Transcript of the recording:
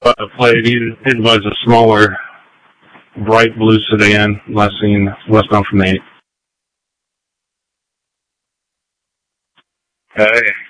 plate. It was a smaller, bright blue sedan, last seen westbound from the 8. Okay.